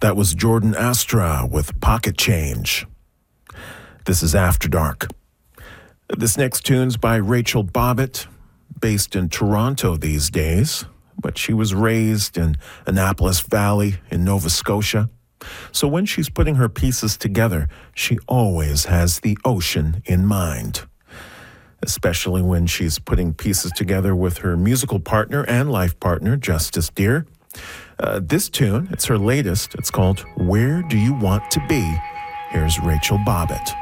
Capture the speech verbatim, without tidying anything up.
That was Jordan Astra with Pocket Change. This is After Dark. This next tune's by Rachel Bobbitt, based in Toronto these days, but she was raised in Annapolis Valley in Nova Scotia. So when she's putting her pieces together, she always has the ocean in mind, especially when she's putting pieces together with her musical partner and life partner, Justice Deer. Uh, this tune, it's her latest. It's called Where Do You Want to Be? Here's Rachel Bobbitt.